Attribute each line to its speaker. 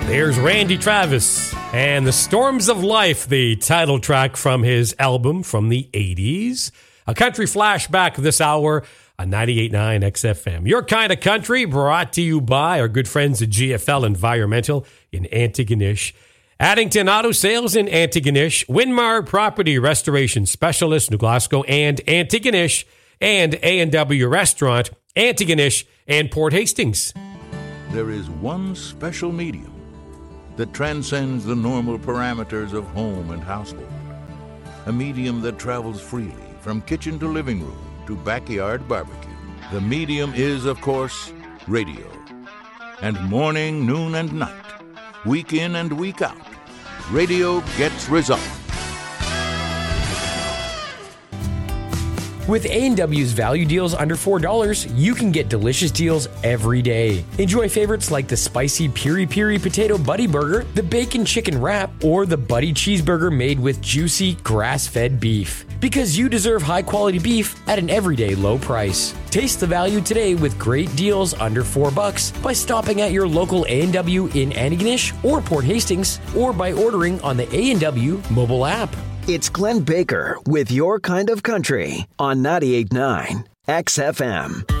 Speaker 1: There's Randy Travis and The Storms of Life, the title track from his album from the 80s. A country flashback this hour on 98.9 XFM. Your Kind of Country, brought to you by our good friends at GFL Environmental in Antigonish. Addington Auto Sales in Antigonish. Winmar Property Restoration Specialist, New Glasgow and Antigonish. And A&W Restaurant, Antigonish and Port Hastings.
Speaker 2: There is one special medium that transcends the normal parameters of home and household. A medium that travels freely from kitchen to living room to backyard barbecue. The medium is, of course, radio. And morning, noon, and night, week in and week out, radio gets results.
Speaker 3: With A&W's value deals under $4, you can get delicious deals every day. Enjoy favorites like the spicy Piri Piri Potato Buddy Burger, the Bacon Chicken Wrap, or the Buddy Cheeseburger made with juicy, grass-fed beef. Because you deserve high-quality beef at an everyday low price. Taste the value today with great deals under $4 by stopping at your local A&W in Antigonish or Port Hastings, or by ordering on the A&W mobile app.
Speaker 4: It's Glenn Baker with Your Kind of Country on 98.9 XFM.